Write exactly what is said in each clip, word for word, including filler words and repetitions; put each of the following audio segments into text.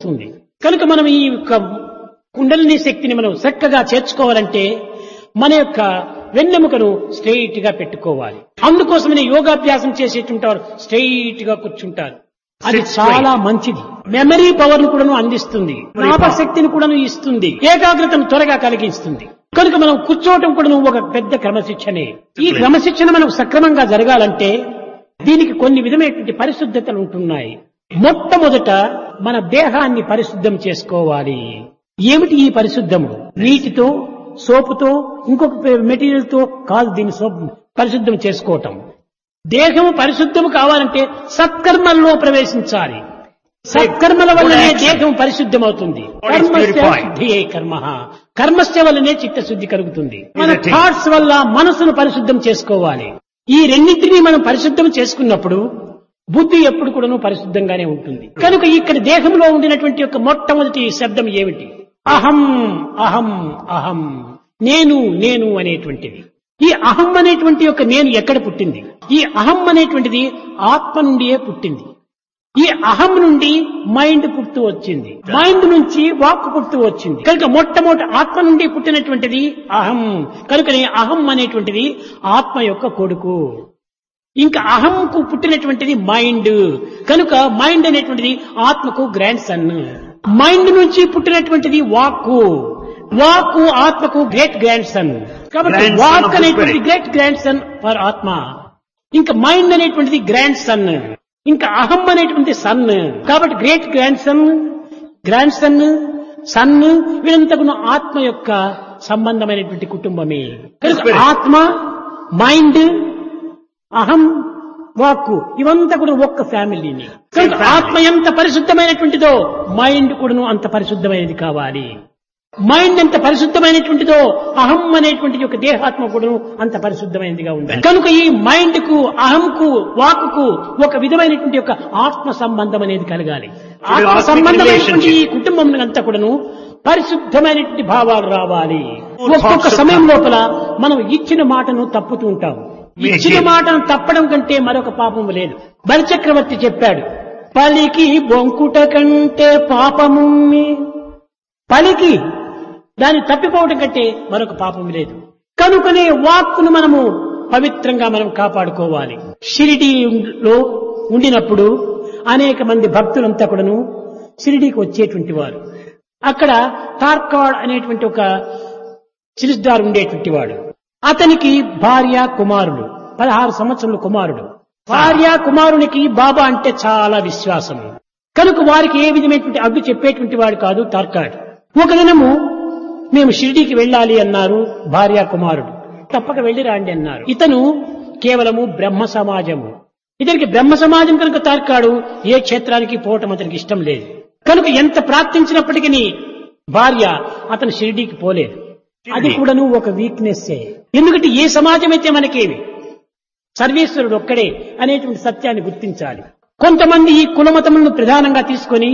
వస్తుంది. కనుక మనం ఈ యొక్క కుండలిని శక్తిని మనం చక్కగా చేర్చుకోవాలంటే మన యొక్క వెన్నెముకను స్ట్రెయిట్ గా పెట్టుకోవాలి. అందుకోసమనే యోగాభ్యాసం చేసేటువంటి వారు స్ట్రెయిట్ గా కూర్చుంటారు. అది చాలా మంచిది. మెమరీ పవర్ ను కూడా అందిస్తుంది, జ్ఞాపకశక్తిని కూడా ఇస్తుంది, ఏకాగ్రతను త్వరగా కలిగిస్తుంది. కనుక మనం కూర్చోవటం కూడా ఒక పెద్ద క్రమశిక్షణే. ఈ క్రమశిక్షణ మనకు సక్రమంగా జరగాలంటే దీనికి కొన్ని విధమైనటువంటి పరిశుద్ధతలు ఉంటున్నాయి. మొట్టమొదట మన దేహాన్ని పరిశుద్ధం చేసుకోవాలి. ఏమిటి ఈ పరిశుద్ధము? నీటితో, సోపుతో, ఇంకొక మెటీరియల్ తో కాదు దీన్ని సోప్ పరిశుద్ధం చేసుకోవటం. దేహము పరిశుద్ధము కావాలంటే సత్కర్మల్లో ప్రవేశించాలి. సత్కర్మల వల్లనే దేహం పరిశుద్ధమవుతుంది. కర్మస్య కర్మ కర్మస్య వల్లనే చిత్తశుద్ధి కలుగుతుంది. మన థాట్స్ వల్ల మనసును పరిశుద్ధం చేసుకోవాలి. ఈ రెండింటినీ మనం పరిశుద్ధం చేసుకున్నప్పుడు బుద్ధి ఎప్పుడు కూడాను పరిశుద్ధంగానే ఉంటుంది. కనుక ఇక్కడ దేహంలో ఉండినటువంటి యొక్క మొట్టమొదటి శబ్దం ఏమిటి? అహం అహం అహం, నేను నేను అనేటువంటిది. ఈ అహం అనేటువంటి యొక్క నేను ఎక్కడ పుట్టింది? ఈ అహం అనేటువంటిది ఆత్మ నుండియే పుట్టింది. ఈ అహం నుండి మైండ్ పుట్టు వచ్చింది, మైండ్ నుంచి వాక్ పుట్టు వచ్చింది. కనుక మొట్టమొదటి ఆత్మ నుండి పుట్టినటువంటిది అహం. కనుకనే అహం అనేటువంటిది ఆత్మ యొక్క కొడుకు. ఇంకా అహంకు పుట్టినటువంటిది మైండ్. కనుక మైండ్ అనేటువంటిది ఆత్మకు గ్రాండ్ సన్. మైండ్ నుంచి పుట్టినటువంటిది వాక్కు. వాక్కు ఆత్మకు గ్రేట్ గ్రాండ్ సన్. కాబట్టి వాక్ అనేటువంటిది గ్రేట్ గ్రాండ్ సన్ ఫర్ ఆత్మ. ఇంకా మైండ్ అనేటువంటిది గ్రాండ్ సన్. ఇంకా అహం అనేటువంటి సన్. కాబట్టి great grand son, grand son, sun వీరంతకు ఆత్మ యొక్క సంబంధమైనటువంటి కుటుంబమే. ఆత్మ, మైండ్, అహం, వాక్కు ఇవంతా కూడా ఒక్క ఫ్యామిలీని. ఆత్మ ఎంత పరిశుద్ధమైనటువంటిదో మైండ్ కూడాను అంత పరిశుద్ధమైనది కావాలి. మైండ్ ఎంత పరిశుద్ధమైనటువంటిదో అహం అనేటువంటి యొక్క దేహాత్మ కూడా అంత పరిశుద్ధమైనదిగా ఉండాలి. కనుక ఈ మైండ్ కు, అహంకు, వాక్కు ఒక విధమైనటువంటి యొక్క ఆత్మ సంబంధం అనేది కలగాలి. ఆత్మ సంబంధమైనటువంటి ఈ కుటుంబం అంతా కూడాను పరిశుద్ధమైనటువంటి భావాలు రావాలి. ఒక్కొక్క సమయం లోపల మనం ఇచ్చిన మాటను తప్పుతూ ఉంటాం. ఇచ్చిన మాటను తప్పడం కంటే మరొక పాపం లేదు. బలిచక్రవర్తి చెప్పాడు, పలికి బొంకుట కంటే పాపము, పలికి దాన్ని తప్పిపోవడం కంటే మరొక పాపం లేదు. కనుకనే వాక్కును మనము పవిత్రంగా మనం కాపాడుకోవాలి. షిరిడీలో ఉండినప్పుడు అనేక మంది భక్తులంతా కూడాను షిరిడీకి వచ్చేటువంటి వారు. అక్కడ తార్కాడ్ అనేటువంటి ఒక చిలిస్దార్ ఉండేటువంటి వాడు. అతనికి భార్య, కుమారుడు, పదహారు సంవత్సరముల కుమారుడు. భార్య కుమారునికి బాబా అంటే చాలా విశ్వాసము. కనుక వారికి ఏ విధమైనటువంటి అడ్డు చెప్పేటువంటి వాడు కాదు తార్కాడ్. ఒక దినము మేము షిరిడీకి వెళ్ళాలి అన్నారు భార్య కుమారుడు. తప్పక వెళ్ళి రాండి అన్నారు. ఇతను కేవలము బ్రహ్మ సమాజము. ఇతనికి బ్రహ్మ సమాజం కనుక తార్కాడు ఏ క్షేత్రానికి పోవటం అతనికి ఇష్టం లేదు. కనుక ఎంత ప్రార్థించినప్పటికీ భార్య అతను షిరిడీకి పోలేదు. అది కూడాను ఒక వీక్నెస్. ఎందుకంటే ఏ సమాజం అయితే మనకేమి, సర్వేశ్వరుడు ఒక్కడే అనేటువంటి సత్యాన్ని గుర్తించాలి. కొంతమంది ఈ కులమతములను ప్రధానంగా తీసుకొని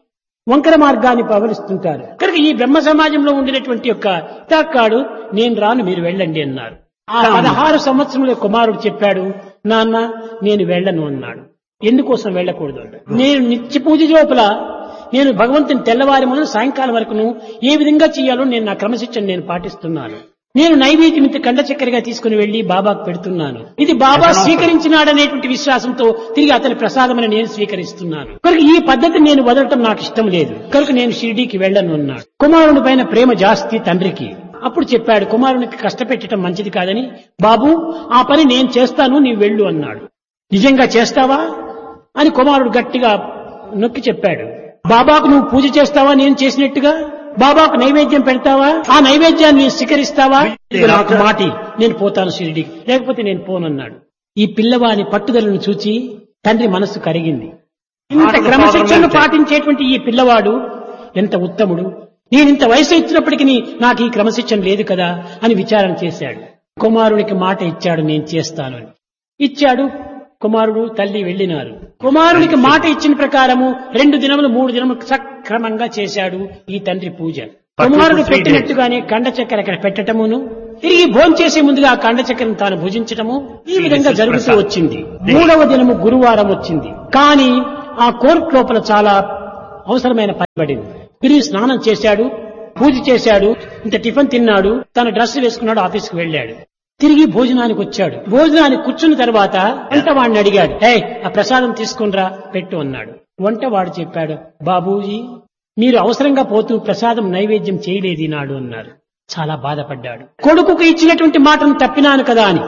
వంకర మార్గాన్ని పవలిస్తుంటారు. కనుక ఈ బ్రహ్మ సమాజంలో ఉండినటువంటి యొక్క తాకాడు నేను రాను, మీరు వెళ్ళండి అన్నారు. ఆ పదహారు సంవత్సరముల కుమారుడు చెప్పాడు, నాన్న నేను వెళ్ళను అన్నాడు. ఎందుకోసం వెళ్ళకూడదు? నేను నిత్య పూజ లోపల నేను భగవంతుని తెల్లవారి మొదలు సాయంకాలం వరకును ఏ విధంగా చేయాలో నేను నా క్రమశిక్షణ నేను పాటిస్తున్నాను. నేను నైవేద్యం ఇంత కండ చక్కెరగా తీసుకుని వెళ్లి బాబాకు పెడుతున్నాను. ఇది బాబా స్వీకరించినాడనేటువంటి విశ్వాసంతో తిరిగి అతని ప్రసాదమని నేను స్వీకరిస్తున్నాను. కనుక ఈ పద్ధతి నేను వదలటం నాకు ఇష్టం లేదు. కనుక నేను షిరిడీకి వెళ్ళను అన్నాడు. కుమారుని పైన ప్రేమ జాస్తి తండ్రికి. అప్పుడు చెప్పాడు, కుమారునికి కష్టపెట్టడం మంచిది కాదని, బాబు ఆ పని నేను చేస్తాను, నీవు వెళ్ళు అన్నాడు. నిజంగా చేస్తావా అని కుమారుడు గట్టిగా నొక్కి చెప్పాడు. బాబాకు నువ్వు పూజ చేస్తావా నేను చేసినట్టుగా? బాబాకు నైవేద్యం పెడతావా? ఆ నైవేద్యాన్ని నేను స్వీకరిస్తావా? నాకు మాటి, నేను పోతాను షిరిడీకి, లేకపోతే నేను పోనన్నాడు. ఈ పిల్లవాని పట్టుదలను చూచి తండ్రి మనస్సు కరిగింది. ఇంత క్రమశిక్షణను పాటించేటువంటి ఈ పిల్లవాడు ఎంత ఉత్తముడు, నేనింత వయసు ఇచ్చినప్పటికీ నాకు ఈ క్రమశిక్షణ లేదు కదా అని విచారణ చేశాడు. కుమారునికి మాట ఇచ్చాడు, నేను చేస్తాను అని. ఇచ్చాడు. కుమారుడు తల్లి వెళ్ళినారు. కుమారునికి మాట ఇచ్చిన ప్రకారము రెండు దినములు మూడు దినములు సక్రమంగా చేశాడు ఈ తండ్రి పూజ. కుమారుడు పెట్టినట్టుగానే కండ చక్కెర అక్కడ పెట్టటమును, తిరిగి భోంచేసే ముందుగా ఆ కండ చక్కెరను తాను భుజించటము ఈ విధంగా జరుగుతూ వచ్చింది. మూడవ దినము గురువారం వచ్చింది. కానీ ఆ కోర్టు లోపల చాలా అవసరమైన పని పడింది. తిరిగి స్నానం చేశాడు, పూజ చేశాడు, ఇంత టిఫిన్ తిన్నాడు, తన డ్రెస్ వేసుకున్నాడు, ఆఫీస్కి వెళ్ళాడు. తిరిగి భోజనానికి వచ్చాడు. భోజనానికి కూర్చున్న తర్వాత వంటవాడిని అడిగాడు, ఏయ్ ఆ ప్రసాదం తీసుకునిరా పెట్టు అన్నాడు. వంటవాడు చెప్పాడు, బాబూజీ మీరు అవసరంగా పోతూ ప్రసాదం నైవేద్యం చేయలేదు ఈనాడు అన్నారు. చాలా బాధపడ్డాడు. కొడుకుకు ఇచ్చినటువంటి మాటను తప్పినాను కదా అని.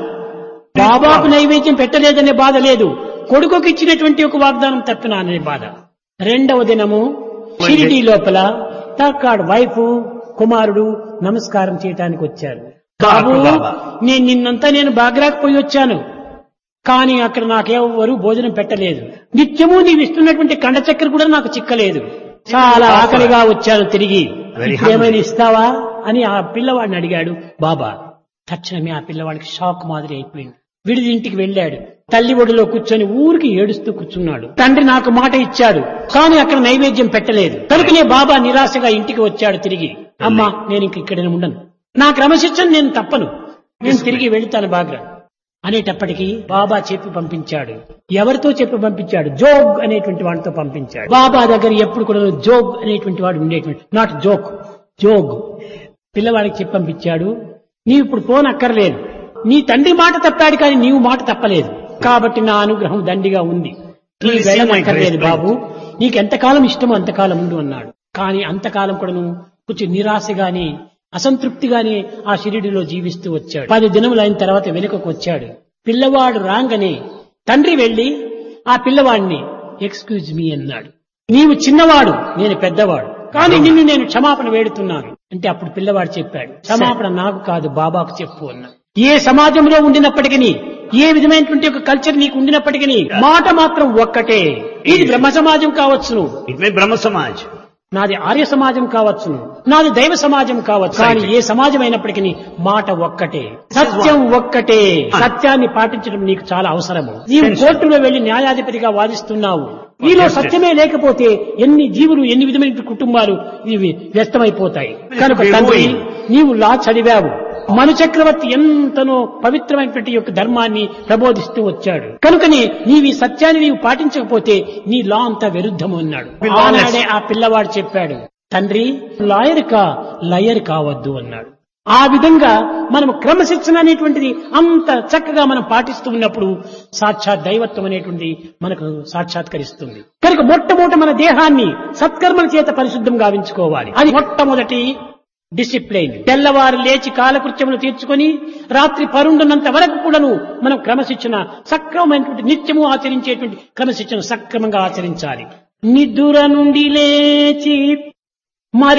బాబాకు నైవేద్యం పెట్టలేదనే బాధ లేదు, కొడుకుకు ఇచ్చినటువంటి ఒక వాగ్దానం తప్పినాననే బాధ. రెండవ దినము షిరిడీ లోపల తాకాడు వైఫ్ కుమారుడు నమస్కారం చేయటానికి వచ్చారు. బాబు నేను నిన్నంతా నేను బాగ్రాకు పోయి వచ్చాను, కానీ అక్కడ నాకెవరు భోజనం పెట్టలేదు. నిత్యము నీవు ఇస్తున్నటువంటి కండ చక్కెర కూడా నాకు చిక్కలేదు. చాలా ఆకలిగా వచ్చాను తిరిగి, ఏమైనా ఇస్తావా అని ఆ పిల్లవాడిని అడిగాడు. బాబా తక్షణమే ఆ పిల్లవాడికి షాక్ మాదిరి అయిపోయింది. విడిది ఇంటికి వెళ్ళాడు. తల్లి ఒడిలో కూర్చొని ఊరికి ఏడుస్తూ కూర్చున్నాడు. తండ్రి నాకు మాట ఇచ్చాడు, కానీ అక్కడ నైవేద్యం పెట్టలేదు. కనుకనే బాబా నిరాశగా ఇంటికి వచ్చాడు తిరిగి. అమ్మా నేను ఇంక ఇక్కడ ఉండను, నా క్రమశిక్షణ నేను తప్పను, నేను తిరిగి వెళుతాను బాగ్రా అనేటప్పటికీ బాబా చెప్పి పంపించాడు. ఎవరితో చెప్పి పంపించాడు? జోగ్ అనేటువంటి వాడితో పంపించాడు. బాబా దగ్గర ఎప్పుడు కూడా జోగ్ అనేటువంటి వాడు ఉండేటువంటి, నాట్ జోక్, జోగ్. పిల్లవాడికి చెప్పి పంపించాడు, నీవు ఇప్పుడు పోనక్కర్లేదు, నీ తండ్రి మాట తప్పాడు కానీ నీవు మాట తప్పలేదు, కాబట్టి నా అనుగ్రహం దండిగా ఉంది, నీవు వెళ్ళనక్కర్లేదు బాబు, నీకు ఎంతకాలం ఇష్టమో అంతకాలం ఉండు అన్నాడు. కానీ అంతకాలం కూడా నువ్వు కొంచెం నిరాశగానే అసంతృప్తిగానే ఆ షిరిడిలో జీవిస్తూ వచ్చాడు. పది దినములు అయిన తర్వాత వెనుకకు వచ్చాడు. పిల్లవాడు రాగానే తండ్రి వెళ్లి ఆ పిల్లవాడిని ఎక్స్క్యూజ్ మీ అన్నాడు. నీవు చిన్నవాడు, నేను పెద్దవాడు, కానీ నిన్ను నేను క్షమాపణ వేడుతున్నాను అంటే అప్పుడు పిల్లవాడు చెప్పాడు, క్షమాపణ నాకు కాదు బాబాకు చెప్పు అన్నాడు. ఏ సమాజంలో ఉండినప్పటికీ, ఏ విధమైనటువంటి ఒక కల్చర్ నీకు ఉండినప్పటికీ మాట మాత్రం ఒక్కటే. ఇది బ్రహ్మ సమాజం కావచ్చును, బ్రహ్మ సమాజ్, నాది ఆర్య సమాజం కావచ్చును, నాది దైవ సమాజం కావచ్చు, కానీ ఏ సమాజం అయినప్పటికీ మాట ఒక్కటే, సత్యం ఒక్కటే. సత్యాన్ని పాటించడం నీకు చాలా అవసరము. నీవు కోర్టులో వెళ్లి న్యాయాధిపతిగా వాదిస్తున్నావు, నీలో సత్యమే లేకపోతే ఎన్ని జీవులు, ఎన్ని విధమైన కుటుంబాలు ఇవి వ్యస్తమైపోతాయి. కనుక తండ్రి నీవు లా చదివావు, మను చక్రవర్తి ఎంతనో పవిత్రమైనటువంటి యొక్క ధర్మాన్ని ప్రబోధిస్తూ వచ్చాడు. కనుకనే నీవు ఈ సత్యాన్ని నీవు పాటించకపోతే నీ లా అంతా విరుద్ధము అన్నాడు. ఆనాడే ఆ పిల్లవాడు చెప్పాడు, తండ్రి లాయర్ కా లయర్ కావద్దు అన్నాడు. ఆ విధంగా మనం క్రమశిక్షణ అనేటువంటిది అంత చక్కగా మనం పాటిస్తూ ఉన్నప్పుడు సాక్షాత్ దైవత్వం అనేటువంటిది మనకు సాక్షాత్కరిస్తుంది. కనుక మొట్టమొదట మన దేహాన్ని సత్కర్మల చేత పరిశుద్ధం గావించుకోవాలి. అది మొట్టమొదటి డిసిప్లైన్. తెల్లవారు లేచి కాలకృత్యములు తీర్చుకొని రాత్రి పరుండున్నంత వరకు కూడాను మనం క్రమశిక్షణ సక్రమమైనటువంటి నిత్యము ఆచరించేటువంటి క్రమశిక్షణ సక్రమంగా ఆచరించాలి. నిద్ర నుండి లేచి మరి